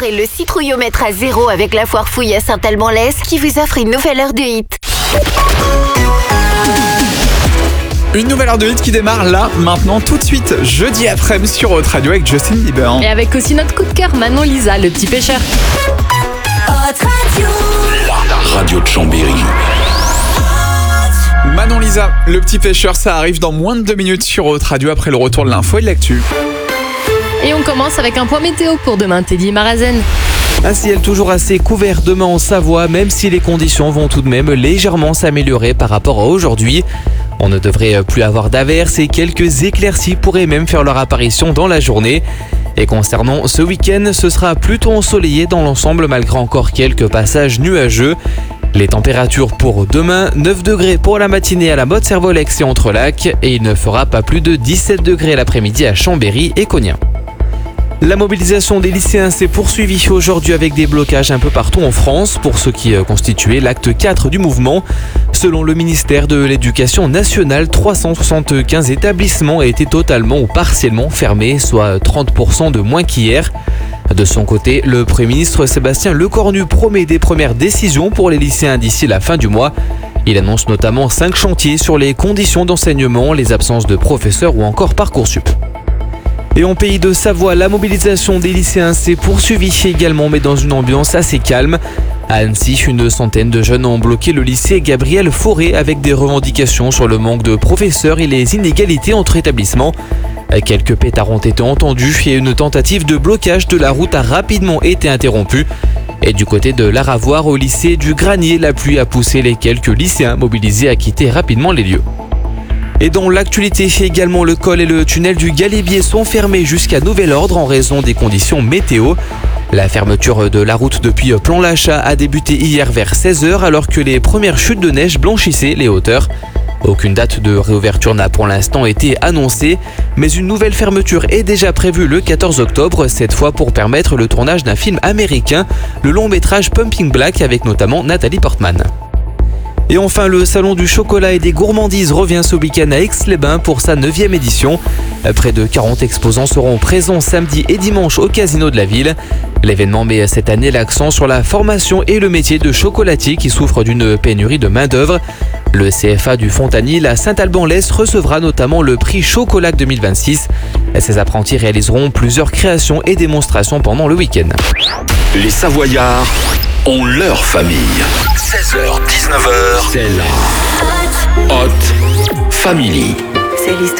Découvrez le citrouillomètre à 0 avec la foire fouille à Saint-Alban-l'Est qui vous offre une nouvelle heure de hit. Une nouvelle heure de hit qui démarre là, maintenant, tout de suite, jeudi après-midi sur Hot Radio avec Justin Bieber. Et avec aussi notre coup de cœur, Manon Lisa, le petit pêcheur. La radio de Chambéry. Manon Lisa, le petit pêcheur, ça arrive dans moins de 2 minutes sur Hot Radio après le retour de l'info et de l'actu. Et on commence avec un point météo pour demain, Teddy Marazen. Un ciel toujours assez couvert demain en Savoie, même si les conditions vont tout de même légèrement s'améliorer par rapport à aujourd'hui. On ne devrait plus avoir d'averses et quelques éclaircies pourraient même faire leur apparition dans la journée. Et concernant ce week-end, ce sera plutôt ensoleillé dans l'ensemble malgré encore quelques passages nuageux. Les températures pour demain, 9 degrés pour la matinée à la Motte-Servolex et Entrelacs et il ne fera pas plus de 17 degrés l'après-midi à Chambéry et Cognac. La mobilisation des lycéens s'est poursuivie aujourd'hui avec des blocages un peu partout en France pour ce qui constituait l'acte 4 du mouvement. Selon le ministère de l'Éducation nationale, 375 établissements étaient totalement ou partiellement fermés, soit 30% de moins qu'hier. De son côté, le Premier ministre Sébastien Lecornu promet des premières décisions pour les lycéens d'ici la fin du mois. Il annonce notamment 5 chantiers sur les conditions d'enseignement, les absences de professeurs ou encore Parcoursup. Et en pays de Savoie, la mobilisation des lycéens s'est poursuivie également, mais dans une ambiance assez calme. À Annecy, une centaine de jeunes ont bloqué le lycée Gabriel Fauré avec des revendications sur le manque de professeurs et les inégalités entre établissements. Quelques pétards ont été entendus et une tentative de blocage de la route a rapidement été interrompue. Et du côté de l'Aravoire, au lycée du Granier, la pluie a poussé les quelques lycéens mobilisés à quitter rapidement les lieux. Et dans l'actualité, également le col et le tunnel du Galibier sont fermés jusqu'à nouvel ordre en raison des conditions météo. La fermeture de la route depuis Plan-Lachat a débuté hier vers 16h alors que les premières chutes de neige blanchissaient les hauteurs. Aucune date de réouverture n'a pour l'instant été annoncée, mais une nouvelle fermeture est déjà prévue le 14 octobre, cette fois pour permettre le tournage d'un film américain, le long métrage Pumping Black avec notamment Nathalie Portman. Et enfin, le salon du chocolat et des gourmandises revient ce week-end à Aix-les-Bains pour sa 9e édition. Près de 40 exposants seront présents samedi et dimanche au casino de la ville. L'événement met cette année l'accent sur la formation et le métier de chocolatier qui souffre d'une pénurie de main-d'œuvre. Le CFA du Fontanil à Saint-Alban-l'Est recevra notamment le prix Chocolac 2026. Ces apprentis réaliseront plusieurs créations et démonstrations pendant le week-end. Les Savoyards ont leur famille. 16h, 19h, c'est la Hot Family. C'est l'histoire.